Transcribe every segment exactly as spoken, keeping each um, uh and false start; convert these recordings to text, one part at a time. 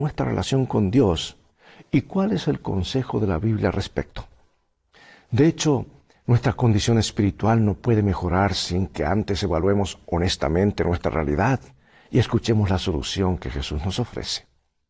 nuestra relación con Dios y cuál es el consejo de la Biblia al respecto. De hecho, nuestra condición espiritual no puede mejorar sin que antes evaluemos honestamente nuestra realidad y escuchemos la solución que Jesús nos ofrece.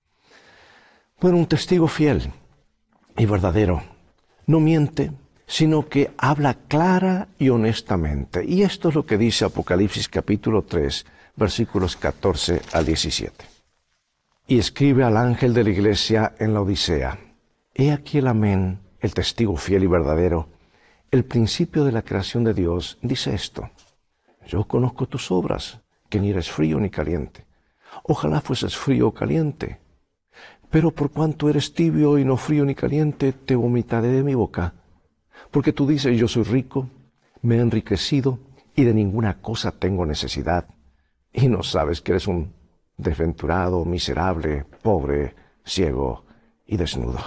Bueno, un testigo fiel y verdadero no miente, sino que habla clara y honestamente. Y esto es lo que dice Apocalipsis capítulo tres, versículos catorce al diecisiete. Y escribe al ángel de la iglesia en la Odisea: He aquí el amén, el testigo fiel y verdadero, el principio de la creación de Dios, dice esto: Yo conozco tus obras, que ni eres frío ni caliente. Ojalá fueses frío o caliente. Pero por cuanto eres tibio y no frío ni caliente, te vomitaré de mi boca. Porque tú dices: Yo soy rico, me he enriquecido y de ninguna cosa tengo necesidad. Y no sabes que eres un desventurado, miserable, pobre, ciego y desnudo.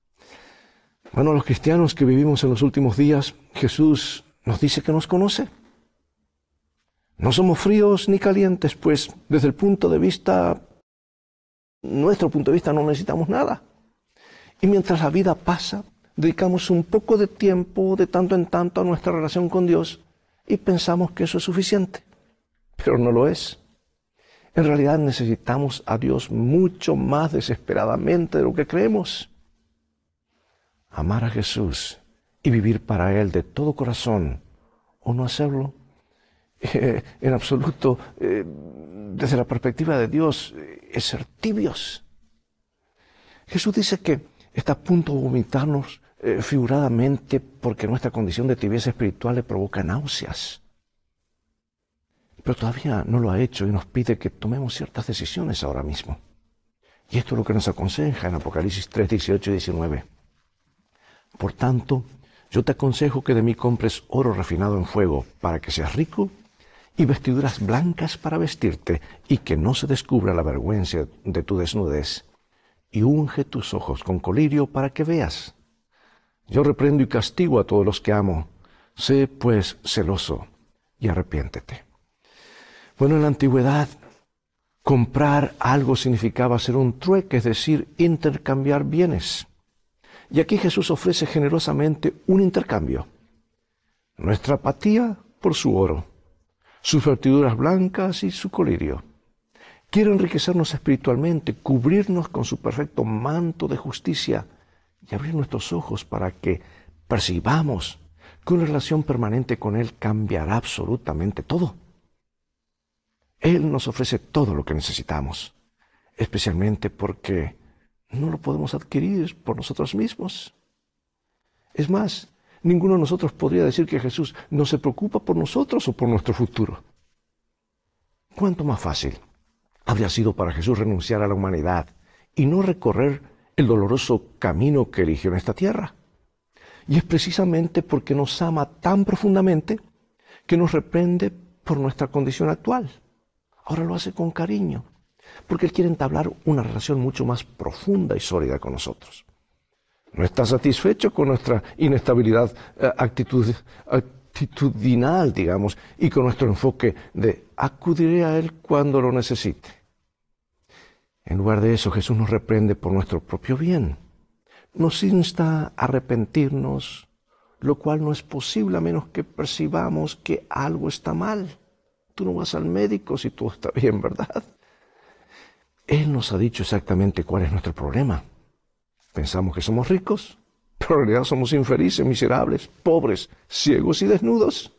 Bueno, los cristianos que vivimos en los últimos días, Jesús nos dice que nos conoce. No somos fríos ni calientes, pues desde el punto de vista, nuestro punto de vista, no necesitamos nada. Y mientras la vida pasa, dedicamos un poco de tiempo, de tanto en tanto, a nuestra relación con Dios y pensamos que eso es suficiente. Pero no lo es. En realidad necesitamos a Dios mucho más desesperadamente de lo que creemos. Amar a Jesús y vivir para Él de todo corazón, o no hacerlo, eh, en absoluto, eh, desde la perspectiva de Dios, eh, es ser tibios. Jesús dice que está a punto de vomitarnos eh, figuradamente porque nuestra condición de tibieza espiritual le provoca náuseas. Pero todavía no lo ha hecho y nos pide que tomemos ciertas decisiones ahora mismo. Y esto es lo que nos aconseja en Apocalipsis tres, dieciocho y diecinueve. Por tanto, yo te aconsejo que de mí compres oro refinado en fuego para que seas rico y vestiduras blancas para vestirte y que no se descubra la vergüenza de tu desnudez, y unge tus ojos con colirio para que veas. Yo reprendo y castigo a todos los que amo. Sé pues celoso y arrepiéntete. Bueno, en la antigüedad, comprar algo significaba hacer un trueque, es decir, intercambiar bienes. Y aquí Jesús ofrece generosamente un intercambio. Nuestra apatía por su oro, sus vestiduras blancas y su colirio. Quiere enriquecernos espiritualmente, cubrirnos con su perfecto manto de justicia y abrir nuestros ojos para que percibamos que una relación permanente con Él cambiará absolutamente todo. Él nos ofrece todo lo que necesitamos, especialmente porque no lo podemos adquirir por nosotros mismos. Es más, ninguno de nosotros podría decir que Jesús no se preocupa por nosotros o por nuestro futuro. ¿Cuánto más fácil habría sido para Jesús renunciar a la humanidad y no recorrer el doloroso camino que eligió en esta tierra? Y es precisamente porque nos ama tan profundamente que nos reprende por nuestra condición actual. Ahora lo hace con cariño, porque Él quiere entablar una relación mucho más profunda y sólida con nosotros. No está satisfecho con nuestra inestabilidad eh, actitud, actitudinal, digamos, y con nuestro enfoque de acudiré a Él cuando lo necesite. En lugar de eso, Jesús nos reprende por nuestro propio bien. Nos insta a arrepentirnos, lo cual no es posible a menos que percibamos que algo está mal. Tú no vas al médico si todo está bien, ¿verdad? Él nos ha dicho exactamente cuál es nuestro problema. Pensamos que somos ricos, pero en realidad somos infelices, miserables, pobres, ciegos y desnudos.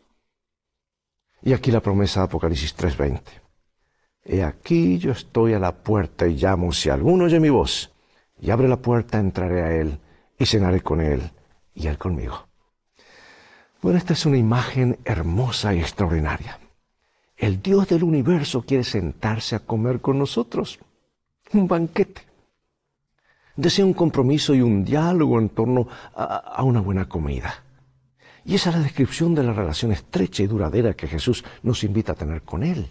Y aquí la promesa de Apocalipsis tres veinte. He aquí yo estoy a la puerta y llamo, si alguno oye mi voz y abre la puerta, entraré a él y cenaré con él y él conmigo. Bueno, esta es una imagen hermosa y extraordinaria. El Dios del universo quiere sentarse a comer con nosotros. Un banquete. Desea un compromiso y un diálogo en torno a, a una buena comida. Y esa es la descripción de la relación estrecha y duradera que Jesús nos invita a tener con Él.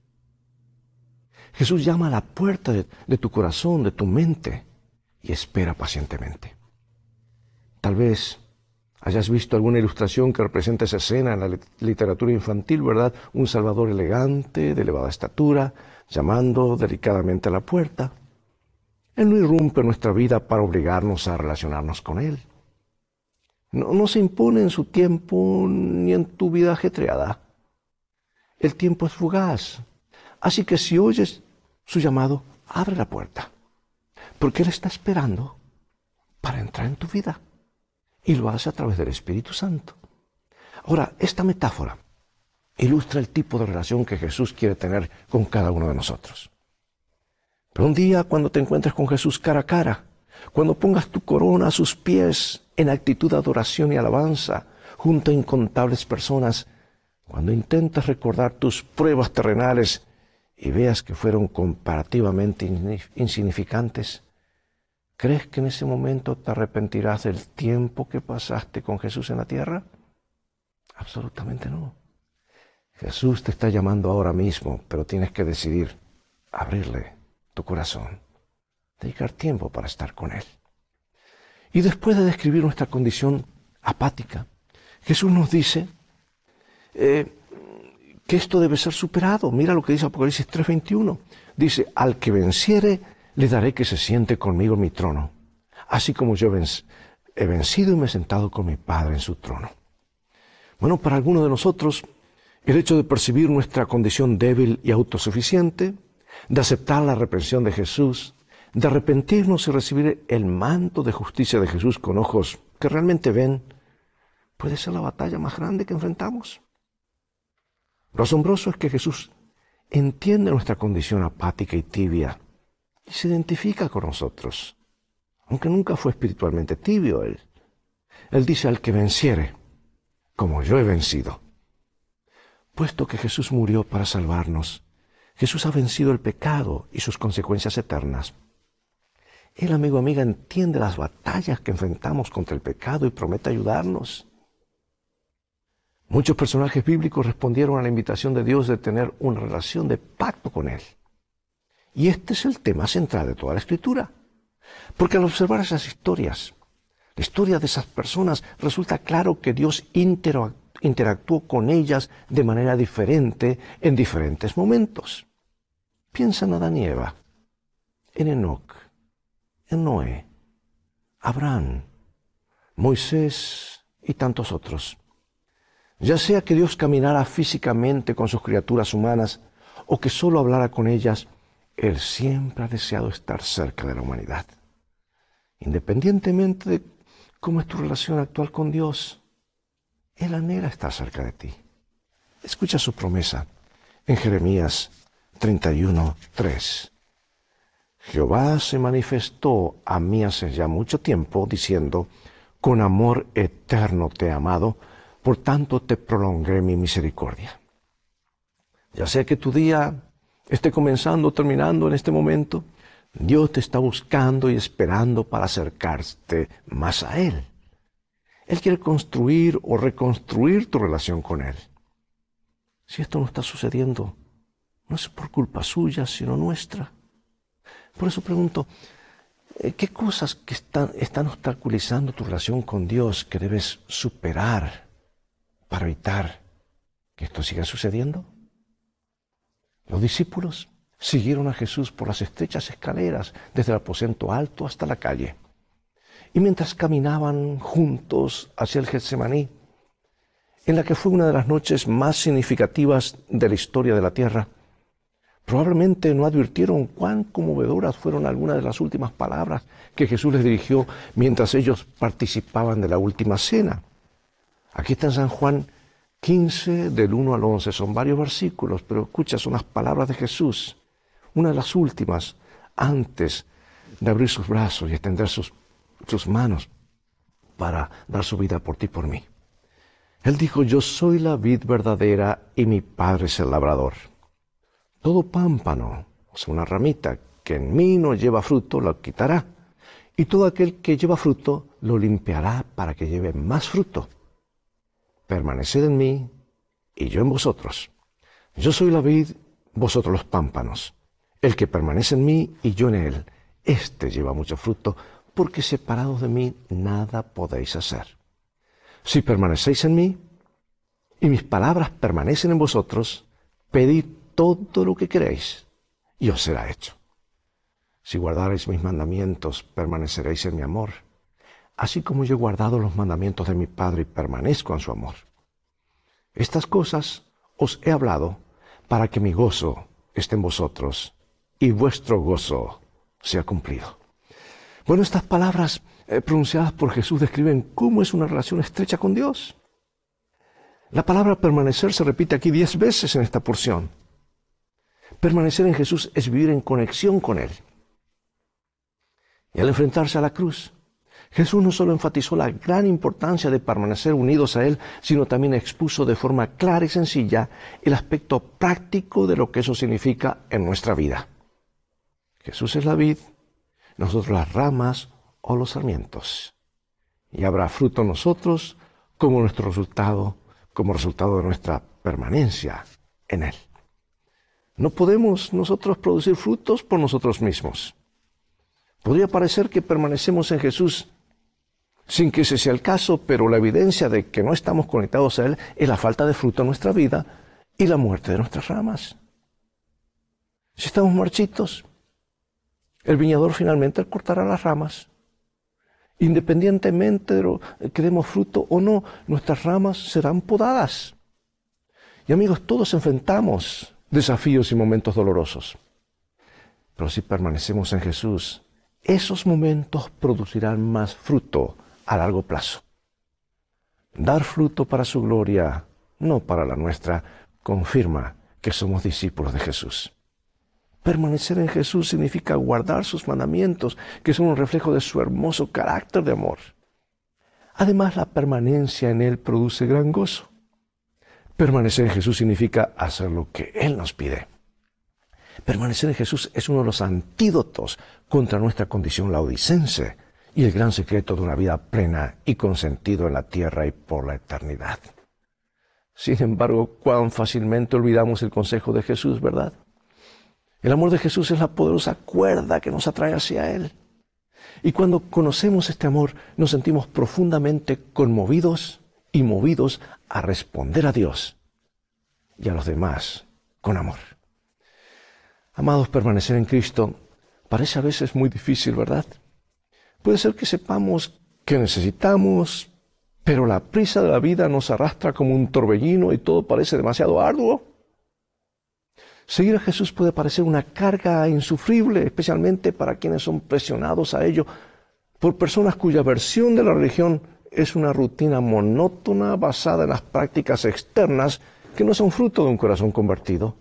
Jesús llama a la puerta de, de tu corazón, de tu mente, y espera pacientemente. Tal vez hayas visto alguna ilustración que representa esa escena en la literatura infantil, ¿verdad? Un Salvador elegante, de elevada estatura, llamando delicadamente a la puerta. Él no irrumpe en nuestra vida para obligarnos a relacionarnos con Él. No, no se impone en su tiempo ni en tu vida ajetreada. El tiempo es fugaz. Así que si oyes su llamado, abre la puerta. Porque Él está esperando para entrar en tu vida. Y lo hace a través del Espíritu Santo. Ahora, esta metáfora ilustra el tipo de relación que Jesús quiere tener con cada uno de nosotros. Pero un día, cuando te encuentres con Jesús cara a cara, cuando pongas tu corona a sus pies en actitud de adoración y alabanza, junto a incontables personas, cuando intentes recordar tus pruebas terrenales y veas que fueron comparativamente insignificantes, ¿crees que en ese momento te arrepentirás del tiempo que pasaste con Jesús en la tierra? Absolutamente no. Jesús te está llamando ahora mismo, pero tienes que decidir abrirle tu corazón, dedicar tiempo para estar con Él. Y después de describir nuestra condición apática, Jesús nos dice eh, que esto debe ser superado. Mira lo que dice Apocalipsis tres veintiuno. Dice, al que venciere, le daré que se siente conmigo en mi trono, así como yo he vencido y me he sentado con mi Padre en su trono. Bueno, para algunos de nosotros, el hecho de percibir nuestra condición débil y autosuficiente, de aceptar la reprensión de Jesús, de arrepentirnos y recibir el manto de justicia de Jesús con ojos que realmente ven, puede ser la batalla más grande que enfrentamos. Lo asombroso es que Jesús entiende nuestra condición apática y tibia y se identifica con nosotros, aunque nunca fue espiritualmente tibio Él. Él dice al que venciere, como yo he vencido. Puesto que Jesús murió para salvarnos, Jesús ha vencido el pecado y sus consecuencias eternas. Él, amigo, amiga, entiende las batallas que enfrentamos contra el pecado y promete ayudarnos. Muchos personajes bíblicos respondieron a la invitación de Dios de tener una relación de pacto con Él. Y este es el tema central de toda la Escritura. Porque al observar esas historias, la historia de esas personas, resulta claro que Dios interactuó con ellas de manera diferente en diferentes momentos. Piensa en Adán y Eva, en Enoc, en Noé, Abraham, Moisés y tantos otros. Ya sea que Dios caminara físicamente con sus criaturas humanas o que solo hablara con ellas, Él siempre ha deseado estar cerca de la humanidad. Independientemente de cómo es tu relación actual con Dios, Él anhela estar cerca de ti. Escucha su promesa en Jeremías treinta y uno, tres. Jehová se manifestó a mí hace ya mucho tiempo, diciendo, con amor eterno te he amado, por tanto te prolongué mi misericordia. Ya sea que tu día esté comenzando o terminando en este momento, Dios te está buscando y esperando para acercarte más a Él. Él quiere construir o reconstruir tu relación con Él. Si esto no está sucediendo, no es por culpa suya, sino nuestra. Por eso pregunto, ¿qué cosas que están, están obstaculizando tu relación con Dios que debes superar para evitar que esto siga sucediendo? Los discípulos siguieron a Jesús por las estrechas escaleras desde el aposento alto hasta la calle. Y mientras caminaban juntos hacia el Getsemaní, en la que fue una de las noches más significativas de la historia de la tierra, probablemente no advirtieron cuán conmovedoras fueron algunas de las últimas palabras que Jesús les dirigió mientras ellos participaban de la última cena. Aquí está en San Juan quince, del uno al once. Son varios versículos, pero escucha, son las palabras de Jesús. Una de las últimas, antes de abrir sus brazos y extender sus, sus manos para dar su vida por ti y por mí. Él dijo, yo soy la vid verdadera y mi Padre es el labrador. Todo pámpano, o sea, una ramita que en mí no lleva fruto, lo quitará. Y todo aquel que lleva fruto, lo limpiará para que lleve más fruto. Permaneced en mí y yo en vosotros. Yo soy la vid, vosotros los pámpanos. El que permanece en mí y yo en él, éste lleva mucho fruto, porque separados de mí nada podéis hacer. Si permanecéis en mí y mis palabras permanecen en vosotros, pedid todo lo que queréis y os será hecho. Si guardareis mis mandamientos, permaneceréis en mi amor, así como yo he guardado los mandamientos de mi Padre y permanezco en su amor. Estas cosas os he hablado para que mi gozo esté en vosotros y vuestro gozo sea cumplido. Bueno, estas palabras eh, pronunciadas por Jesús describen cómo es una relación estrecha con Dios. La palabra permanecer se repite aquí diez veces en esta porción. Permanecer en Jesús es vivir en conexión con Él. Y al enfrentarse a la cruz, Jesús no solo enfatizó la gran importancia de permanecer unidos a Él, sino también expuso de forma clara y sencilla el aspecto práctico de lo que eso significa en nuestra vida. Jesús es la vid, nosotros las ramas o los sarmientos. Y habrá fruto en nosotros como nuestro resultado, como resultado de nuestra permanencia en Él. No podemos nosotros producir frutos por nosotros mismos. Podría parecer que permanecemos en Jesús sin que ese sea el caso, pero la evidencia de que no estamos conectados a Él es la falta de fruto en nuestra vida y la muerte de nuestras ramas. Si estamos marchitos, el viñador finalmente cortará las ramas. Independientemente de lo que demos fruto o no, nuestras ramas serán podadas. Y amigos, todos enfrentamos desafíos y momentos dolorosos. Pero si permanecemos en Jesús, esos momentos producirán más fruto a largo plazo. Dar fruto para su gloria, no para la nuestra, confirma que somos discípulos de Jesús. Permanecer en Jesús significa guardar sus mandamientos, que son un reflejo de su hermoso carácter de amor. Además, la permanencia en Él produce gran gozo. Permanecer en Jesús significa hacer lo que Él nos pide. Permanecer en Jesús es uno de los antídotos contra nuestra condición laodicense y el gran secreto de una vida plena y con sentido en la tierra y por la eternidad. Sin embargo, cuán fácilmente olvidamos el consejo de Jesús, ¿verdad? El amor de Jesús es la poderosa cuerda que nos atrae hacia Él. Y cuando conocemos este amor, nos sentimos profundamente conmovidos y movidos a responder a Dios y a los demás con amor. Amados, permanecer en Cristo parece a veces muy difícil, ¿verdad? Puede ser que sepamos que necesitamos, pero la prisa de la vida nos arrastra como un torbellino y todo parece demasiado arduo. Seguir a Jesús puede parecer una carga insufrible, especialmente para quienes son presionados a ello por personas cuya versión de la religión es una rutina monótona basada en las prácticas externas que no son fruto de un corazón convertido.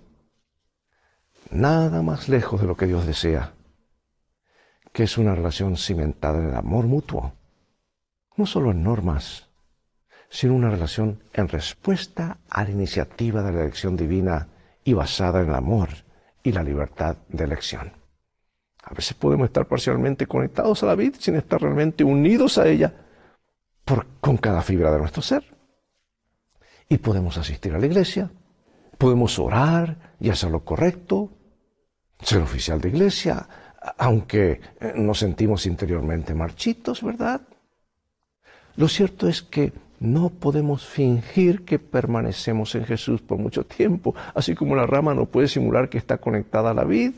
Nada más lejos de lo que Dios desea, que es una relación cimentada en el amor mutuo, no solo en normas, sino una relación en respuesta a la iniciativa de la elección divina y basada en el amor y la libertad de elección. A veces podemos estar parcialmente conectados a la vid sin estar realmente unidos a ella por, con cada fibra de nuestro ser. Y podemos asistir a la iglesia, podemos orar y hacer lo correcto, ser oficial de iglesia, aunque nos sentimos interiormente marchitos, ¿verdad? Lo cierto es que no podemos fingir que permanecemos en Jesús por mucho tiempo, así como la rama no puede simular que está conectada a la vid.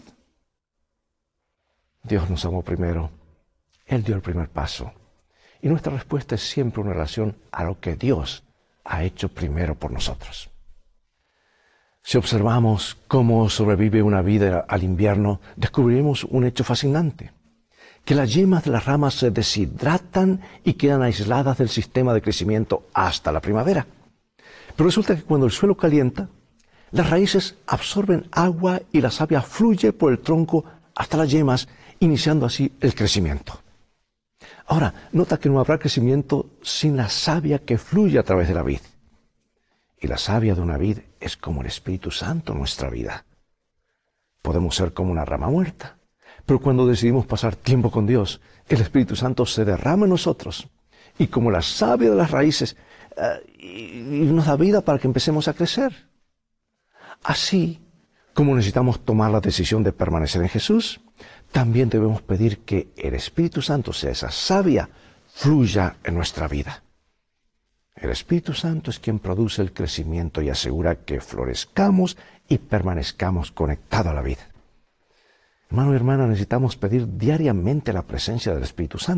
Dios nos amó primero. Él dio el primer paso. Y nuestra respuesta es siempre una relación a lo que Dios ha hecho primero por nosotros. Si observamos cómo sobrevive una vida al invierno, descubriremos un hecho fascinante: que las yemas de las ramas se deshidratan y quedan aisladas del sistema de crecimiento hasta la primavera. Pero resulta que cuando el suelo calienta, las raíces absorben agua y la savia fluye por el tronco hasta las yemas, iniciando así el crecimiento. Ahora, nota que no habrá crecimiento sin la savia que fluye a través de la vid. Y la savia de una vid es como el Espíritu Santo en nuestra vida. Podemos ser como una rama muerta, pero cuando decidimos pasar tiempo con Dios, el Espíritu Santo se derrama en nosotros y como la savia de las raíces uh, y, y nos da vida para que empecemos a crecer. Así como necesitamos tomar la decisión de permanecer en Jesús, también debemos pedir que el Espíritu Santo, sea esa savia, fluya en nuestra vida. El Espíritu Santo es quien produce el crecimiento y asegura que florezcamos y permanezcamos conectados a la vida. Hermano y hermana, necesitamos pedir diariamente la presencia del Espíritu Santo.